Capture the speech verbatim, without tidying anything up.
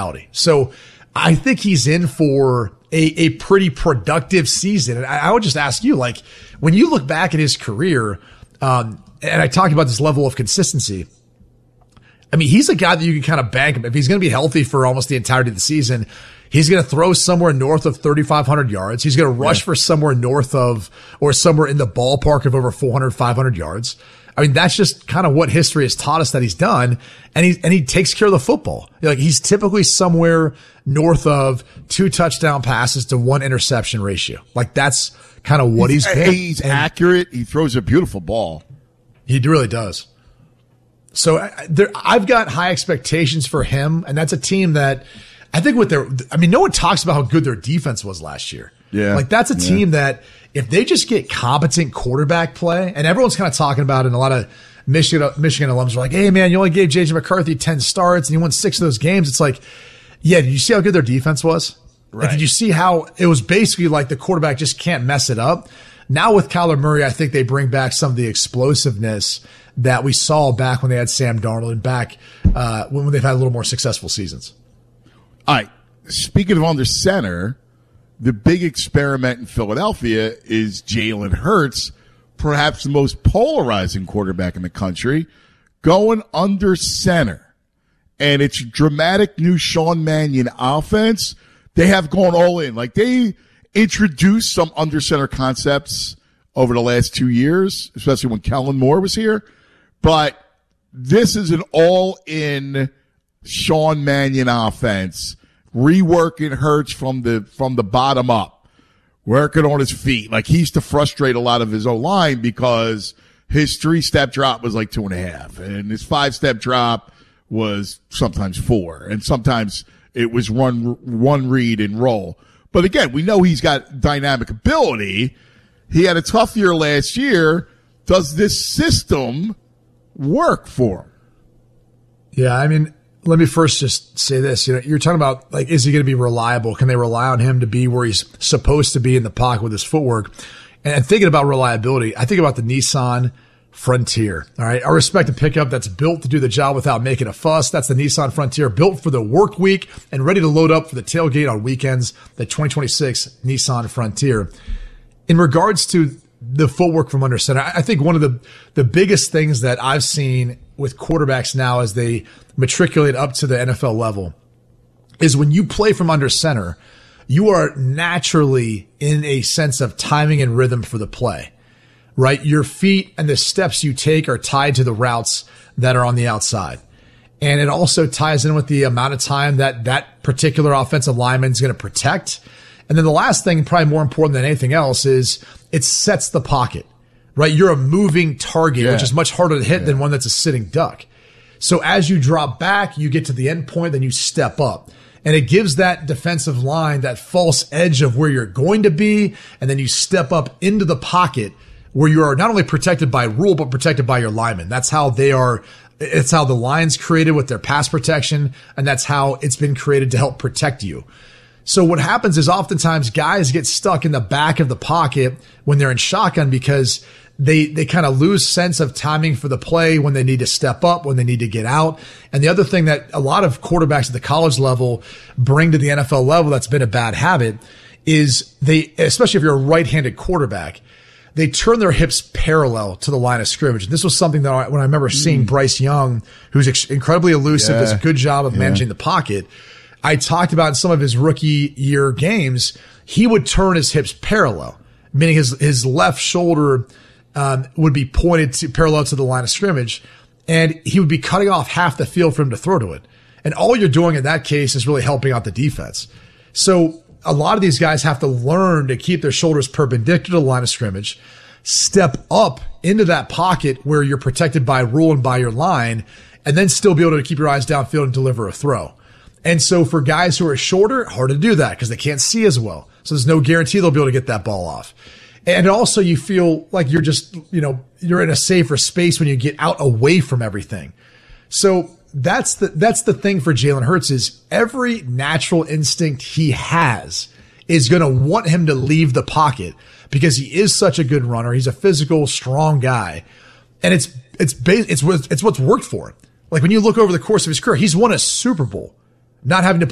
mentality. So I think he's in for a, a pretty productive season. And I, I would just ask you, like, when you look back at his career, um, and I talk about this level of consistency, I mean, he's a guy that you can kind of bank him. If he's going to be healthy for almost the entirety of the season, he's going to throw somewhere north of thirty-five hundred yards. He's going to rush yeah. for somewhere north of, or somewhere in the ballpark of over four hundred, five hundred yards. I mean, that's just kind of what history has taught us that he's done. And he, and he takes care of the football. Like, he's typically somewhere north of two touchdown passes to one interception ratio. Like, that's kind of what he's, he's been. He's and accurate. He throws a beautiful ball. He really does. So I, there, I've got high expectations for him. And that's a team that I think with their, I mean, no one talks about how good their defense was last year. Yeah. Like, that's a yeah. team that if they just get competent quarterback play, and everyone's kind of talking about it, and a lot of Michigan, Michigan alums are like, hey man, you only gave J J McCarthy ten starts and he won six of those games. It's like, yeah, did you see how good their defense was? Right. Like, did you see how it was basically like the quarterback just can't mess it up? Now with Kyler Murray, I think they bring back some of the explosiveness that we saw back when they had Sam Darnold and back uh, when they've had a little more successful seasons. All right. Speaking of under center, the big experiment in Philadelphia is Jalen Hurts, perhaps the most polarizing quarterback in the country, going under center. And it's dramatic new Sean Mannion offense. They have gone all in. Like, they introduced some under center concepts over the last two years, especially when Kellen Moore was here. But this is an all in Sean Mannion offense, reworking Hurts from the, from the bottom up, working on his feet. Like, he used to frustrate a lot of his O-line because his three-step drop was like two and a half, and his five-step drop was sometimes four, and sometimes it was run, one read and roll. But again, we know he's got dynamic ability. He had a tough year last year. Does this system work for him? Yeah, I mean, let me first just say this. You know, you're talking about, like, is he going to be reliable? Can they rely on him to be where he's supposed to be in the pocket with his footwork? And thinking about reliability, I think about the Nissan Frontier. All right. I respect a pickup that's built to do the job without making a fuss. That's the Nissan Frontier, built for the work week and ready to load up for the tailgate on weekends. The twenty twenty-six Nissan Frontier. In regards to the footwork from under center, I think one of the, the biggest things that I've seen with quarterbacks now as they matriculate up to the N F L level is when you play from under center, you are naturally in a sense of timing and rhythm for the play, right? Your feet and the steps you take are tied to the routes that are on the outside. And it also ties in with the amount of time that that particular offensive lineman is going to protect. And then the last thing, probably more important than anything else, is it sets the pocket, right? You're a moving target, yeah. which is much harder to hit yeah. than one that's a sitting duck. So as you drop back, you get to the end point, then you step up. And it gives that defensive line that false edge of where you're going to be. And then you step up into the pocket where you are not only protected by rule, but protected by your linemen. That's how they are. It's how the line's created with their pass protection. And that's how it's been created to help protect you. So what happens is oftentimes guys get stuck in the back of the pocket when they're in shotgun because they, they kind of lose sense of timing for the play when they need to step up, when they need to get out. And the other thing that a lot of quarterbacks at the college level bring to the N F L level that's been a bad habit is they, especially if you're a right-handed quarterback, they turn their hips parallel to the line of scrimmage. This was something that I, when I remember seeing mm. Bryce Young, who's ex- incredibly elusive, yeah. does a good job of yeah. managing the pocket. I talked about in some of his rookie year games, he would turn his hips parallel, meaning his, his left shoulder um, would be pointed to parallel to the line of scrimmage, and he would be cutting off half the field for him to throw to it. And all you're doing in that case is really helping out the defense. So a lot of these guys have to learn to keep their shoulders perpendicular to the line of scrimmage, step up into that pocket where you're protected by rule and by your line, and then still be able to keep your eyes downfield and deliver a throw. And so for guys who are shorter, hard to do that because they can't see as well. So there's no guarantee they'll be able to get that ball off. And also you feel like you're just, you know, you're in a safer space when you get out away from everything. So that's the, that's the thing for Jalen Hurts is every natural instinct he has is going to want him to leave the pocket because he is such a good runner. He's a physical, strong guy. And it's, it's, it's, it's what's worked for him. Like when you look over the course of his career, he's won a Super Bowl. Not having to